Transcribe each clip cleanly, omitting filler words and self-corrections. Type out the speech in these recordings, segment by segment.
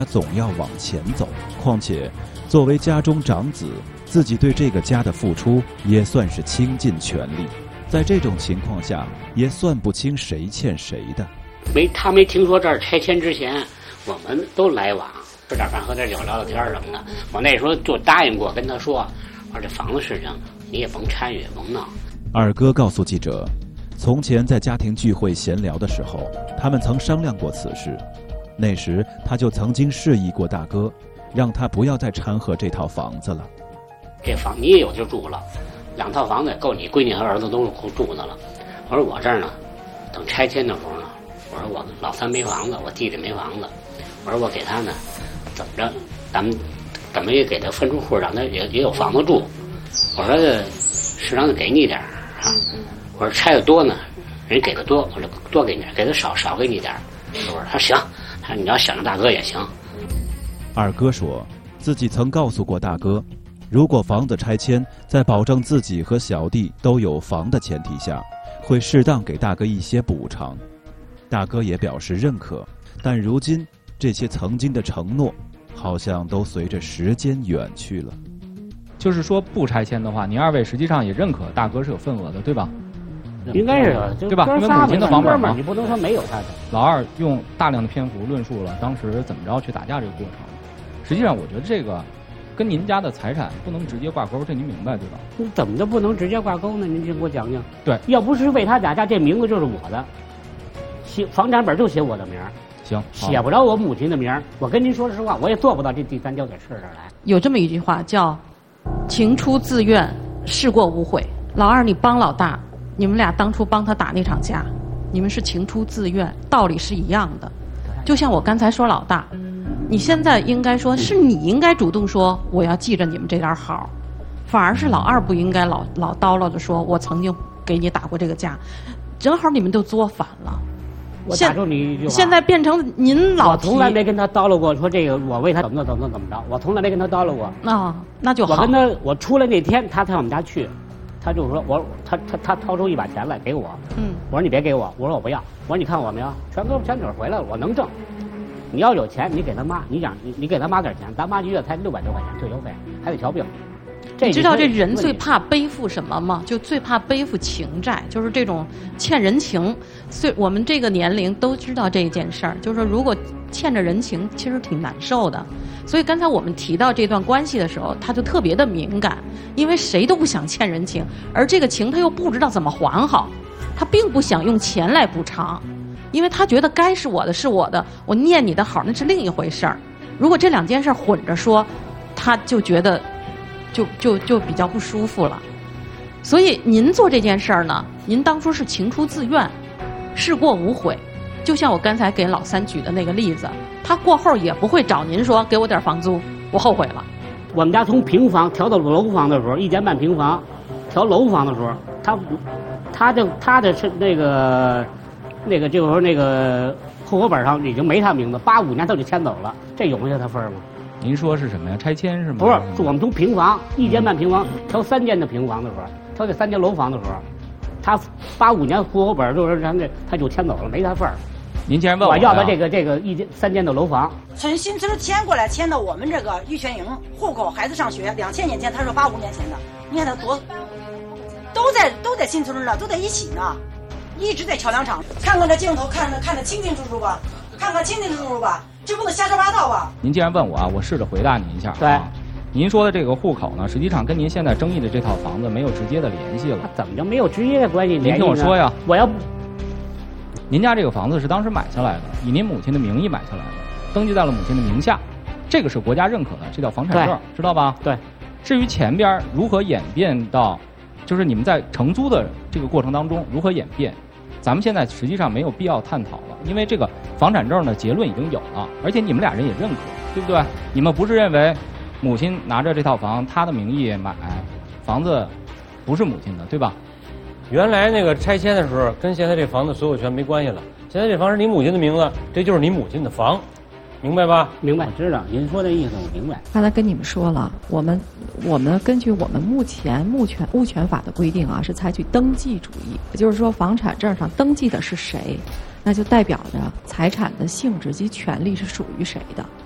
他总要往前走。况且，作为家中长子，自己对这个家的付出也算是倾尽全力。在这种情况下，也算不清谁欠谁的。 他没听说这儿拆迁之前，我们都来往，吃点饭喝点酒聊聊天什么的。我那时候就答应过跟他说，我说这房子事情你也甭参与甭闹。 二哥告诉记者，从前在家庭聚会闲聊的时候，他们曾商量过此事。那时他就曾经示意过大哥，让他不要再掺和这套房子了。 这房你也有就住了，2套房子够你闺女和儿子都是住的了。我说我这儿呢，等拆迁的时候呢，我说我老三没房子，我弟弟没房子，我说我给他呢，怎么着，咱们怎么也给他分出户，让他也有房子住。我说适当的给你一点啊，我说拆的多呢，人给的多，我说多给你点，给的少给你点，是不是？他说行，他说你要想着大哥也行。 二哥说自己曾告诉过大哥，如果房子拆迁，在保证自己和小弟都有房的前提下，会适当给大哥一些补偿。大哥也表示认可，但如今这些曾经的承诺，好像都随着时间远去了。 就是说不拆迁的话，您二位实际上也认可大哥是有份额的，对吧？ 应该是对吧？因为母亲的房本嘛， 你不能说没有他的。 老二用大量的篇幅论述了当时怎么着去打架这个过程。实际上，我觉得这个跟您家的财产不能直接挂钩，这您明白对吧？ 你怎么就不能直接挂钩呢？您先给我讲讲。 对， 要不是为他打架，这名字就是我的，房产本就写我的名儿。 行， 写不着我母亲的名儿。我跟您说实话，我也做不到这第三交给事这儿来。 有这么一句话叫“情出自愿，事过无悔”。老二，你帮老大，你们俩当初帮他打那场架，你们是情出自愿，道理是一样的。就像我刚才说老大，你现在应该说是你应该主动说我要记着你们这点好，反而是老二不应该老叨唠着说我曾经给你打过这个架，正好你们都作反了。 我打住你一句话， 现在变成您老提， 我从来没跟他叨唠过说这个我为他怎么着，我从来没跟他叨唠过。 那就好。 我出来那天他到我们家去，他就说他掏出一把钱来给我，我说你别给我，我说我不要，我说你看我没有，全给回来了，我能挣。你要有钱，你给他妈，你给他妈点钱，咱妈一月才600多块钱退休费，还得瞧病。 你知道这人最怕背负什么吗？就最怕背负情债，就是这种欠人情。所以我们这个年龄都知道这件事儿，就是说如果欠着人情，其实挺难受的。所以刚才我们提到这段关系的时候，他就特别的敏感，因为谁都不想欠人情，而这个情他又不知道怎么还好，他并不想用钱来补偿，因为他觉得该是我的是我的，我念你的好那是另一回事儿。如果这2件事混着说，他就觉得就比较不舒服了。所以您做这件事儿呢，您当初是情出自愿，事过无悔。就像我刚才给老三举的那个例子，他过后也不会找您说给我点房租，我后悔了。 我们家从平房调到楼房的时候，1间半平房，调楼房的时候，他的是那个就是说那个户口本上已经没他名字，85年他就迁走了，这容下他份吗？ 您说是什么呀？拆迁是吗？ 不是，我们从平房1间半平房调3间的平房的时候，调这3间楼房的时候，他85年户口本就是他就迁走了，没他份儿。 您既然问我要的这个3间的楼房， 从新村迁过来，迁到我们这个玉泉营，户口孩子上学，2000年前，他说85年前的，你看他多，都在新村呢，都在一起呢，一直在桥梁厂。看看这镜头，看得清清楚楚吧，这不能瞎说八道吧？ 您既然问我啊，我试着回答您一下。 对， 您说的这个户口呢，实际上跟您现在争议的这套房子没有直接的联系了。 怎么就没有直接的关系？ 您听我说呀， 我要您家这个房子是当时买下来的，以您母亲的名义买下来的，登记在了母亲的名下，这个是国家认可的，这叫房产证，知道吧？ 对。 至于前边如何演变到，就是你们在承租的这个过程当中如何演变，咱们现在实际上没有必要探讨了，因为这个房产证的结论已经有了，而且你们俩人也认可，对不对？你们不是认为母亲拿着这套房，她的名义买房子不是母亲的，对吧？ 原来那个拆迁的时候，跟现在这房子所有权没关系了。现在这房是你母亲的名字，这就是你母亲的房，明白吧？ 明白，知道您说的意思，我明白。 刚才跟你们说了，我们根据我们目前物权法的规定啊，是采取登记主义，也就是说房产证上登记的是谁，那就代表着财产的性质及权利是属于谁的。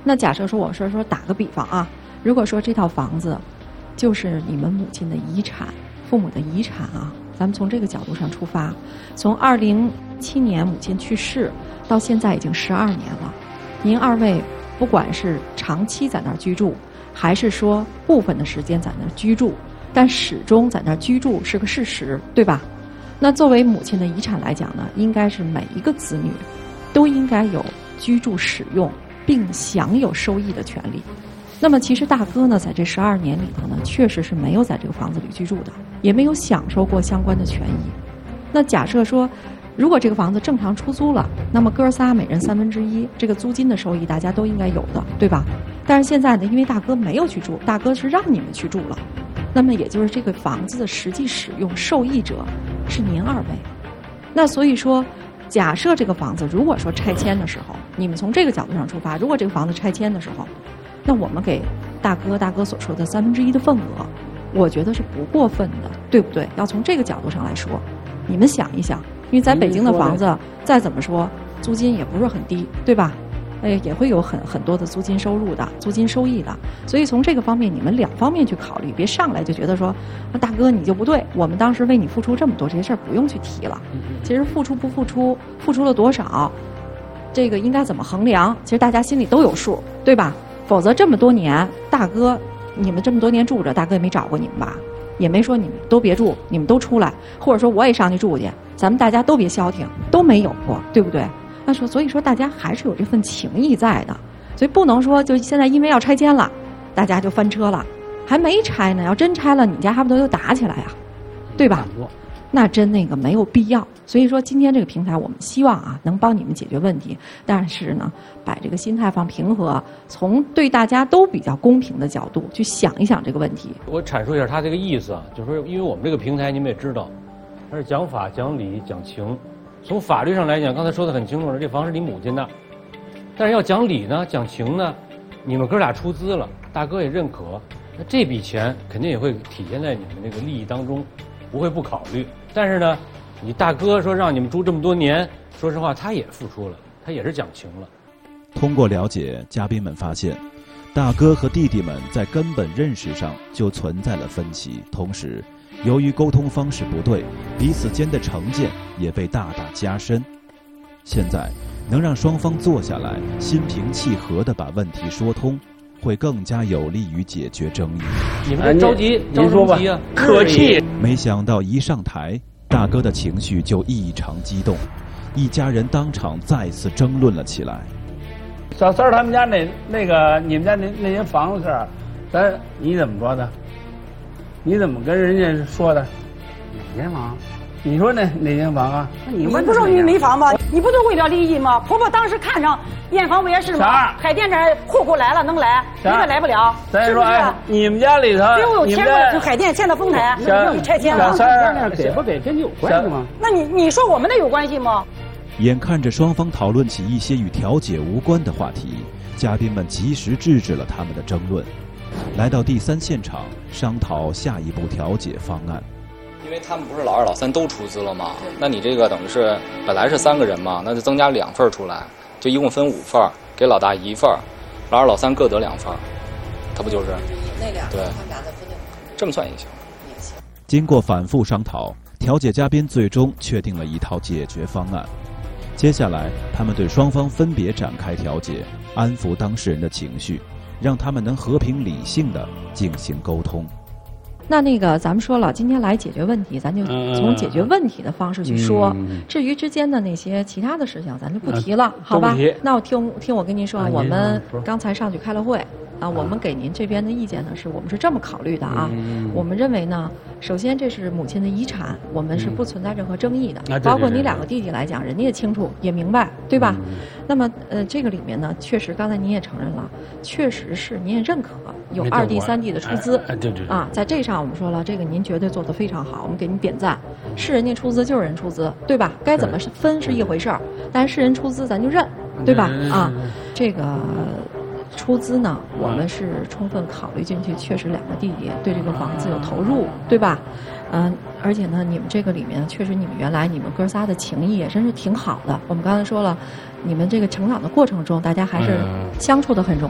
那假设说，我说打个比方啊，如果说这套房子就是你们母亲的遗产、父母的遗产啊，咱们从这个角度上出发，从2007年母亲去世到现在已经12年了，您二位不管是长期在那儿居住，还是说部分的时间在那儿居住，但始终在那儿居住是个事实，对吧？那作为母亲的遗产来讲呢，应该是每一个子女都应该有居住使用并享有收益的权利。那么其实大哥呢，在这12年里头呢，确实是没有在这个房子里居住的，也没有享受过相关的权益。那假设说，如果这个房子正常出租了，那么哥仨每人1/3，这个租金的收益大家都应该有的，对吧？但是现在呢，因为大哥没有去住，大哥是让你们去住了，那么也就是这个房子的实际使用受益者是您二位。那所以说，假设这个房子如果说拆迁的时候，你们从这个角度上出发，如果这个房子拆迁的时候，那我们给大哥所说的1/3的份额，我觉得是不过分的，对不对？要从这个角度上来说，你们想一想，因为咱北京的房子再怎么说租金也不是很低，对吧？也会有很多的租金收入的、租金收益的，所以从这个方面，你们2方面去考虑，别上来就觉得说，大哥你就不对，我们当时为你付出这么多，这些事儿不用去提了。其实付出不付出，付出了多少，这个应该怎么衡量，其实大家心里都有数，对吧？否则这么多年，大哥你们这么多年住着，大哥也没找过你们吧？也没说你们都别住，你们都出来，或者说我也上去住去，咱们大家都别消停，都没有过，对不对？那说，所以说大家还是有这份情谊在的，所以不能说就现在因为要拆迁了，大家就翻车了，还没拆呢，要真拆了，你家还不都又打起来呀，对吧？那真那个没有必要。所以说今天这个平台，我们希望啊能帮你们解决问题，但是呢，把这个心态放平和，从对大家都比较公平的角度去想一想这个问题。 我阐述一下他这个意思啊，就是说，因为我们这个平台你们也知道，它是讲法、讲理、讲情。从法律上来讲，刚才说得很清楚了，这房是你母亲的，但是要讲理呢，讲情呢，你们哥俩出资了，大哥也认可，那这笔钱肯定也会体现在你们这个利益当中，不会不考虑。但是呢，你大哥说让你们住这么多年，说实话他也付出了，他也是讲情了。 通过了解，嘉宾们发现，大哥和弟弟们在根本认识上就存在了分歧，同时由于沟通方式不对，彼此间的成见也被大大加深。现在能让双方坐下来，心平气和地把问题说通，会更加有利于解决争议。 你们着急， 您说吧，客气。 没想到一上台，大哥的情绪就异常激动，一家人当场再次争论了起来。 小三儿他们家那个你们家那间房子事儿，你怎么说的？你怎么跟人家说的？ 哪间房？ 你说哪间房啊？ 你不说你没房吗？你不就为了利益吗？婆婆当时看上验房不也是吗？海淀这户口来了能来，你可来不了。 再说哎，你们家里头只有签过海淀签的丰台，你拆迁了。 小三儿给不给跟你有关系吗？ 那你说我们的有关系吗？ 眼看着双方讨论起一些与调解无关的话题，嘉宾们及时制止了他们的争论，来到第3现场商讨下一步调解方案。 因为他们不是老二老三都出资了吗？那你这个等于是本来是3个人嘛，那就增加2份出来，就一共分5份，给老大1份，老二老三各得2份，他不就是那2 对？ 他们俩再分6份， 这么算也行。 经过反复商讨，调解嘉宾最终确定了一套解决方案。接下来，他们对双方分别展开调解，安抚当事人的情绪，让他们能和平理性地进行沟通。 那个咱们说了，今天来解决问题，咱就从解决问题的方式去说。至于之间的那些其他的事情，咱就不提了，好吧？那我听我跟您说，我们刚才上去开了会啊，我们给您这边的意见呢，我们是这么考虑的啊。我们认为呢，首先这是母亲的遗产，我们是不存在任何争议的。包括你2个弟弟来讲，人家也清楚也明白，对吧？那么这个里面呢，确实刚才您也承认了，确实是您也认可有2弟3弟的出资啊，在这上我们说了，这个您绝对做得非常好，我们给您点赞。是人家出资就是人出资，对吧？该怎么分是一回事儿，但是人出资咱就认，对吧？啊，这个出资呢，我们是充分考虑进去，确实2个弟弟对这个房子有投入，对吧？而且呢，你们这个里面确实你们原来你们哥仨的情谊也真是挺好的。我们刚才说了，你们这个成长的过程中，大家还是相处的很融